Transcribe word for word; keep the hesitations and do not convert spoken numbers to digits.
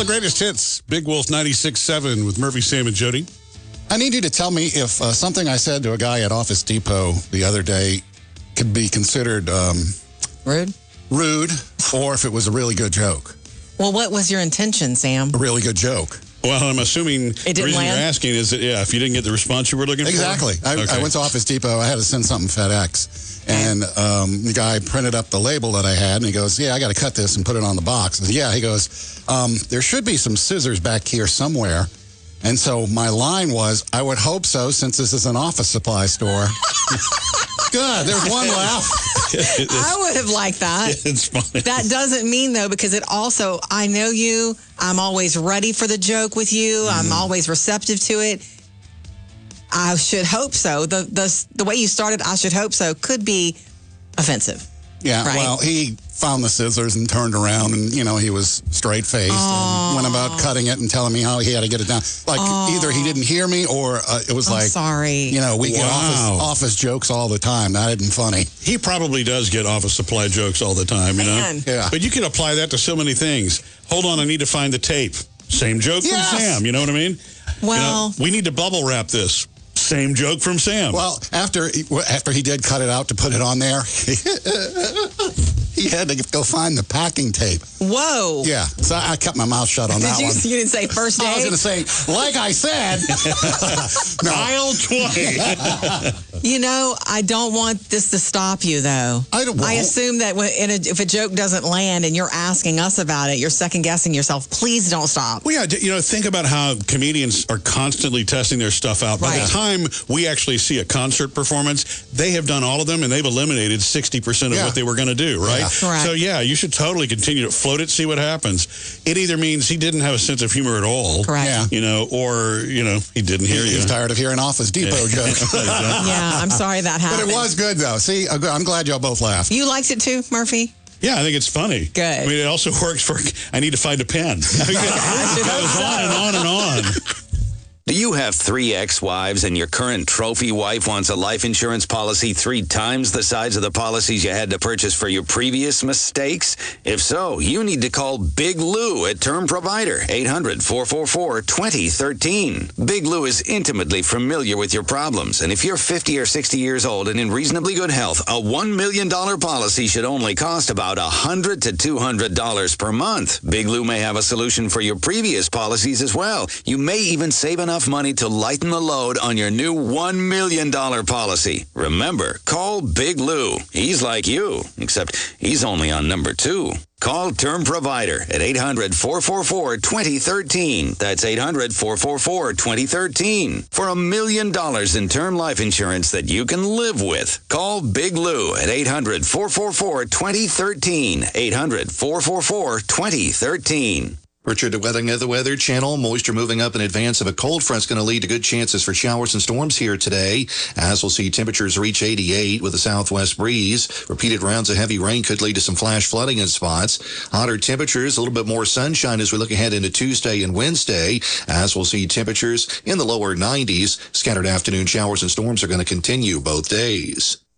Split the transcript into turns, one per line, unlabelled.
the greatest hits. Big Wolf ninety-six point seven with Murphy, Sam, and Jody.
I need you to tell me if uh, something I said to a guy at Office Depot the other day could be considered um,
rude,
rude, or if it was a really good joke.
Well, what was your intention, Sam?
A really good joke.
Well, I'm assuming
it didn't
the reason
land?
you're asking is that, yeah, if you didn't get the response you were looking
exactly.
for.
I,
Exactly.
I went to Office Depot. I had to send something FedEx. And um, the guy printed up the label that I had, and he goes, yeah, I got to cut this and put it on the box. I said, yeah, he goes, um, there should be some scissors back here somewhere. And so my line was, I would hope so, since this is an office supply store. Good. There's one laugh.
I would have liked that.
It's funny.
That doesn't mean, though, because it also, I know you. I'm always ready for the joke with you. Mm. I'm always receptive to it. I should hope so. The, the, the way you started, I should hope so, could be offensive.
Yeah,
right?
Well, he found the scissors and turned around, and, you know, he was straight-faced and went about cutting it and telling me how he had to get it down. Like, Aww. either he didn't hear me or uh, it was
I'm
like,
sorry.
You know, we
wow.
get office, office jokes all the time. That isn't funny.
He probably does get office supply jokes all the time, you
Man.
know?
Yeah.
But you can apply that to so many things. Hold on, I need to find the tape. Same joke
Yes.
from Sam, you know what I mean?
Well,
you know, we need to bubble wrap this. Same joke from Sam.
Well, after after he did cut it out to put it on there, he had to go find the packing tape.
Whoa.
Yeah, so I kept my mouth shut on
Did
that
you,
one.
You didn't say first date?
I was going to say, like I said. No.
Aisle twenty.
You know, I don't want this to stop you, though.
I don't.
I assume that when, in a, if a joke doesn't land and you're asking us about it, you're second guessing yourself. Please don't stop.
Well, yeah, you know, think about how comedians are constantly testing their stuff out. By
Right.
the time we actually see a concert performance, they have done all of them and they've eliminated sixty percent of
Yeah.
what they were going to do, right?
Yeah.
Correct.
So, yeah, you should totally continue to float it, see what happens. It either means he didn't have a sense of humor at all,
Correct.
Yeah.
you know, or, you know, he didn't hear you.
He's tired of hearing Office Depot jokes.
Yeah, I'm sorry that happened.
But it was good, though. See, I'm glad y'all both laughed.
You liked it too, Murphy?
Yeah, I think it's funny.
Good.
I mean, it also works for, I need to find a pen. It goes on and on and on.
Do you have three ex-wives and your current trophy wife wants a life insurance policy three times the size of the policies you had to purchase for your previous mistakes? If so, you need to call Big Lou at Term Provider, eight hundred, four four four, two zero one three. Big Lou is intimately familiar with your problems, and if you're fifty or sixty years old and in reasonably good health, a one million dollars policy should only cost about one hundred to two hundred dollars per month. Big Lou may have a solution for your previous policies as well. You may even save enough money to lighten the load on your new one million dollars policy. Remember, call Big Lou. He's like you, except he's only on number two. Call Term Provider at eight hundred, four four four, two zero one three. That's eight hundred, four four four, two zero one three. For a million dollars in term life insurance that you can live with. Call Big Lou at eight hundred, four four four, two zero one three. eight hundred, four four four, two zero one three.
Richard, the Weather, the Weather Channel. Moisture moving up in advance of a cold front's going to lead to good chances for showers and storms here today, as we'll see temperatures reach eighty-eight with a southwest breeze. Repeated rounds of heavy rain could lead to some flash flooding in spots. Hotter temperatures, a little bit more sunshine as we look ahead into Tuesday and Wednesday, as we'll see temperatures in the lower nineties. Scattered afternoon showers and storms are going to continue both days.